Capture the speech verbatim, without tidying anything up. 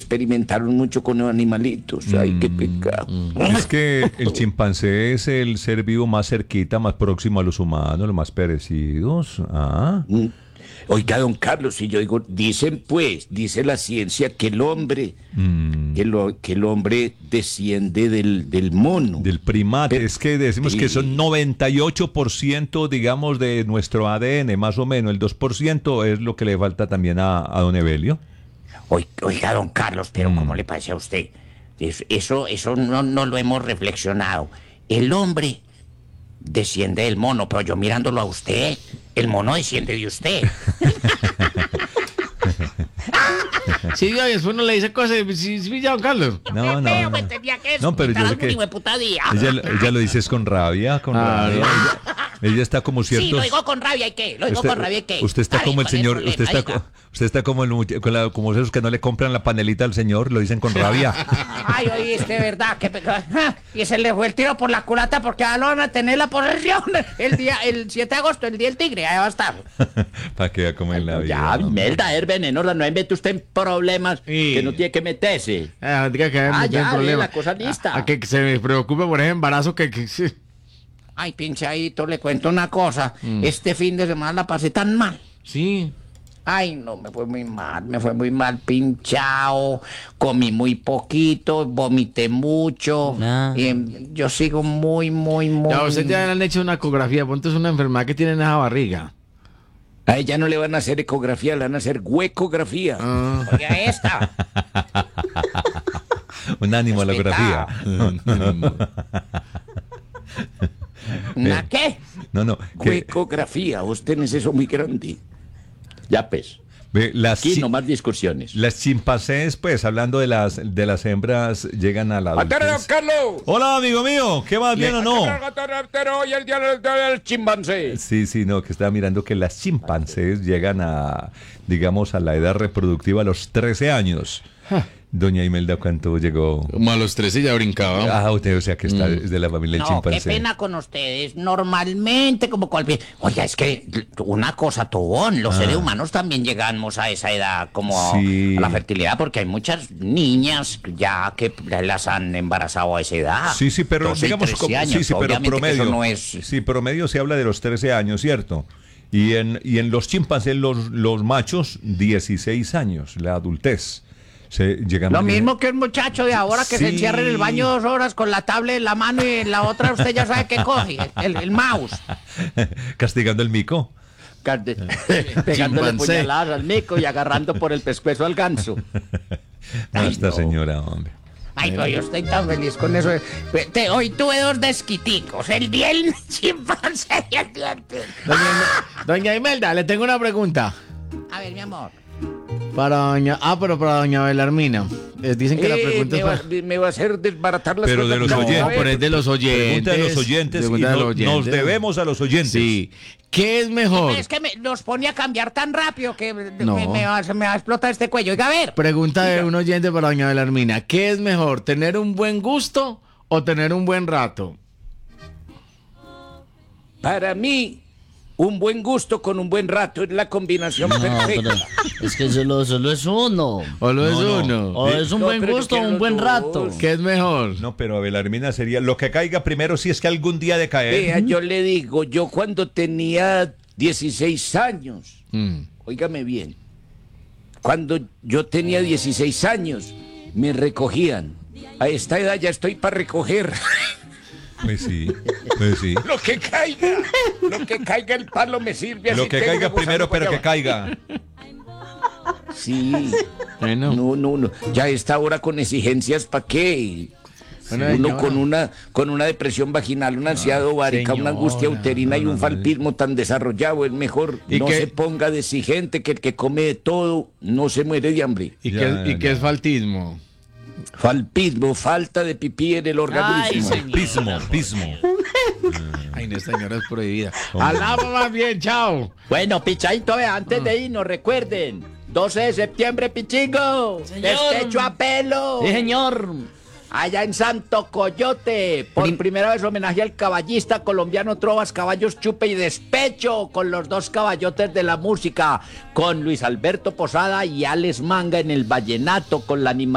experimentaron mucho con los animalitos. Ay, qué pecado. Es que el chimpancé es el ser vivo más cerquita, más próximo a los humanos, los más parecidos. Ah. Mm. Oiga, don Carlos, si yo digo, dicen pues, dice la ciencia que el hombre, Mm. que, lo, que el hombre desciende del, del mono. Del primate. Pero- es que decimos sí. que son noventa y ocho por ciento, digamos, de nuestro A D N, más o menos. El dos por ciento es lo que le falta también a, a don Evelio. Oi- Oiga, don Carlos, pero Mm. ¿cómo le parece a usted? Es- Eso, eso no, no lo hemos reflexionado. El hombre desciende del mono, pero yo mirándolo a usted, el mono desciende de usted. Sí, y después uno le dice cosas. Sí, sí, ya, don Carlos. No, no, Feo, no. me entendía que eso, No, pero me yo estarás sé que un hijo de puta día. ella, ella lo dice es con rabia, con Ah, rabia. no. Ella, ella está como Sí, ciertos... lo digo con rabia, ¿y qué? Lo digo Usted, con rabia, ¿y qué? usted está Ay, como el ¿cuál es señor, problema? usted está, Diga. co- usted está como el mucha- con la- como esos que no le compran la panelita al señor, lo dicen con rabia. Ay, oíste, ¿verdad? Qué pecado. Y se le fue el tiro por la culata porque ahora lo van a tener la posesión el día, el siete de agosto, el día del tigre, ahí va a estar. Para que vea cómo es la vida. Ya, hombre. Melda, es venenosa, no mete usted en problemas Sí. que no tiene que meterse. Ah, diga que Ah, no ya, tiene problema. la cosa lista. A, a que se me preocupe por ese embarazo que... que sí. Ay, pinchadito, le cuento una cosa. Este fin de semana la pasé tan mal. Sí. Ay, no, me fue muy mal, me fue muy mal, pinchado, comí muy poquito, vomité mucho. Ah. Y, em, yo sigo muy, muy, muy... Ya, usted ya le han hecho una ecografía. Ponte es una enfermedad que tiene en esa barriga. A ella no le van a hacer ecografía, le van a hacer huecografía. Ah. Oiga esta. Un ánimo a la Respetá. grafía. ¿Una qué? No, no. que- Huecografía, usted es eso muy grande. Ya pues, ve, las, aquí chi- no más discusiones. las chimpancés, pues, hablando de las de las hembras, llegan a la ¡Antero, adultez. Carlos! Hola, amigo mío, ¿qué más bien o no? Antero, hoy el día del, del chimpancé. Sí, sí, no, que estaba mirando que las chimpancés llegan a, digamos, a la edad reproductiva a los trece años. Doña Imelda, ¿cuánto llegó? Como a los trece ya brincaba. Ah, usted, o sea, que está es de la familia No, qué chimpancé. pena con ustedes. Normalmente, como cualquier... Oiga, es que una cosa, Tobón, los Ah. seres humanos también llegamos a esa edad como Sí. a la fertilidad, porque hay muchas niñas ya que las han embarazado a esa edad. Sí, sí, pero doce y digamos, trece como- años. sí, sí, pero Obviamente que promedio. eso no es... Sí, promedio se habla de los trece años, ¿cierto? Y en, y en los chimpancés, los, los machos, dieciséis años, la adultez. Se llegan Lo mismo que un muchacho de ahora que se Sí. encierra en el baño dos horas con la tablet en la mano y en la otra usted ya sabe qué coge, el, el mouse. castigando el mico. Carde- Pegándole Chimpancé. puñaladas al mico y agarrando por el pescuezo al ganso. No, Ay, esta no. señora, hombre. Ay, no, yo estoy tan feliz con eso. Te- hoy tuve dos desquiticos, el día del chimpancé y el día del tigre. Doña, Ime- Doña Imelda, le tengo una pregunta. A ver, mi amor. Para doña... Ah, pero para doña Belarmina. Eh, dicen que la Eh, pregunta me, es va, para... me va a hacer desbaratar las Pero cosas. de los No, oyentes. pero es de los oyentes. Pregunta de los oyentes y Pregunta de no- los oyentes. nos debemos a los oyentes. Sí. ¿Qué es mejor? Es que me, nos pone a cambiar tan rápido que me, No. me va, se me va a explotar este cuello. Oiga, a ver. Pregunta de un oyente para doña Belarmina. ¿Qué es mejor, tener un buen gusto o tener un buen rato? Para mí, un buen gusto con un buen rato es la combinación No, perfecta. pero es que solo, solo es uno. ¿O lo es No, no. uno? O es un No, buen pero yo gusto o quiero un los buen dos. rato. ¿Qué es mejor? No, pero Abelarmina sería lo que caiga primero si es que algún día de caer. Vea, yo le digo, yo cuando tenía dieciséis años, Mm. óigame bien, cuando yo tenía dieciséis años, me recogían. A esta edad ya estoy para recoger. Pues sí, pues sí. Lo que caiga, lo que caiga el palo me sirve. Lo así que tengo caiga gusano primero, pero que guayaba. caiga. Sí, Bueno. no, no, no. Ya a esta hora con exigencias, ¿para qué? Bueno, Uno señora. con una, con una depresión vaginal, una ansiedad ovárica, una angustia señora. uterina y No, un no, falpismo tan desarrollado, es mejor ¿Y no qué? se ponga de exigente, que el que come de todo no se muere de hambre. ¿Y, Ya, qué, y ya. qué es faltismo? Falpismo, falta de pipí en el Ay, organismo. señor. Pismo, pismo. Ay, no, esta señora es prohibida. Alaba más bien, chao. Bueno, pichadito, vea, antes de irnos, recuerden, doce de septiembre, pichingo, Señor. despecho a pelo. Sí, señor. Allá en Santo Coyote, por primera vez homenaje al caballista colombiano Trovas Caballos Chupe y Despecho, con los dos caballotes de la música, con Luis Alberto Posada y Alex Manga en el vallenato, con la anima